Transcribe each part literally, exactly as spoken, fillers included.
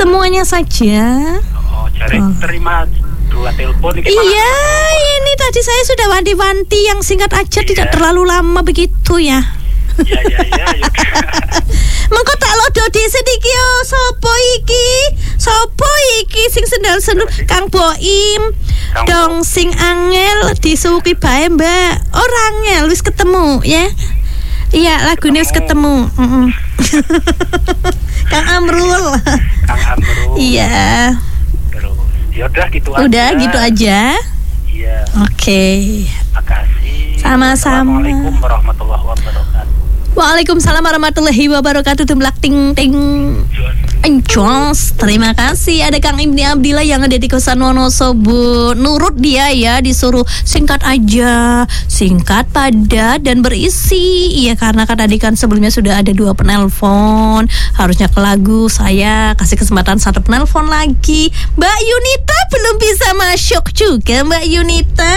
Semuanya saja. Oh, cari oh. terima dua telepon. Iya, ini tadi saya sudah wanti-wanti yang singkat aja, iya. Tidak terlalu lama begitu ya. Iya, iya, iya. Mengko tak lodo dhisik iki yo, sapa iki? Sapa iki sing sendal-sendul Kang Boim? Kang Dong Bo. Sing angel disuki bae, Mbak. Ora angel, wis ketemu ya. Iya, lagune wis ketemu. Heeh. Kang Amrul. Kang Amrul. Iya. Terus ya udah gitu aja. Udah gitu aja. Iya. Oke. Okay. Makasih. Sama-sama. Assalamualaikum warahmatullahi wabarakatuh. Waalaikumsalam warahmatullahi wabarakatuh. Tumblak ting ting. Encos, terima kasih. Ada Kang Ibni Abdillah yang ada di kosan Wonosobo. Nurut dia ya, disuruh singkat aja, singkat, padat dan berisi. Iya, karena kan tadi kan sebelumnya sudah ada dua penelpon. Harusnya ke lagu saya kasih kesempatan satu penelpon lagi. Mbak Yunita belum bisa masuk juga, Mbak Yunita.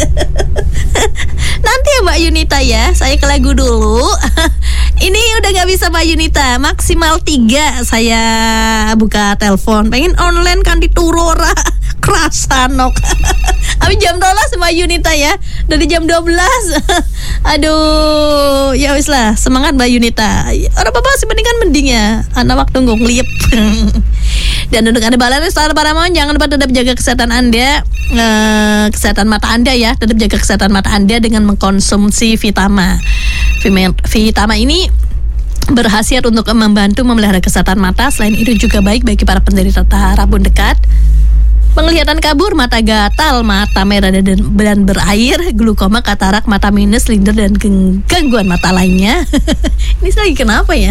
Nanti ya Mbak Yunita ya, saya ke lagu dulu. Ini udah gak bisa Mbak Yunita, maksimal tiga saya buka telepon. Pengen online kan diturora kerasanok. Tapi jam dua belas Mbak Yunita ya, dari jam dua belas. Aduh, ya wis lah, semangat Mbak Yunita. Orang apa sih mendingan mending ya, anak waktu ngonglip. Dan untuk Anda balance Star Paramount, jangan lupa tetap jaga kesehatan Anda, eh, kesehatan mata Anda ya. Tetap jaga kesehatan mata Anda dengan mengkonsumsi Vitama. Vitama ini berkhasiat untuk membantu memelihara kesehatan mata. Selain itu juga baik bagi para penderita rabun dekat, penglihatan kabur, mata gatal, mata merah dan, dan berair, glukoma, katarak, mata minus, linder dan gangguan mata lainnya. Ini lagi kenapa ya?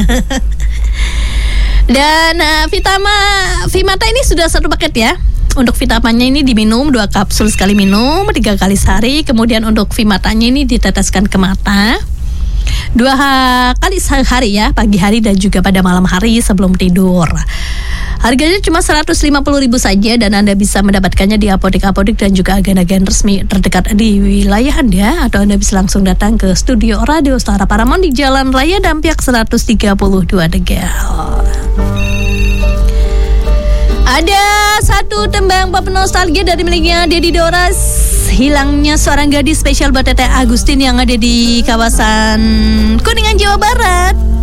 Dan uh, Vitama Vimata ini sudah satu paket ya. Untuk Vitamanya ini diminum dua kapsul sekali minum tiga kali sehari. Kemudian untuk Vimatanya ini diteteskan ke mata dua kali sehari ya, pagi hari dan juga pada malam hari sebelum tidur. Harganya cuma seratus lima puluh ribu saja dan Anda bisa mendapatkannya di apotek-apotek dan juga agen-agen resmi terdekat di wilayah Anda, atau Anda bisa langsung datang ke studio Radio Star Paramount di Jalan Raya Dampiak seratus tiga puluh dua Tegal. Ada satu tembang pop nostalgia dari miliknya Dedi Doras, Hilangnya Seorang Gadis, spesial buat Teteh Agustin yang ada di kawasan Kuningan, Jawa Barat.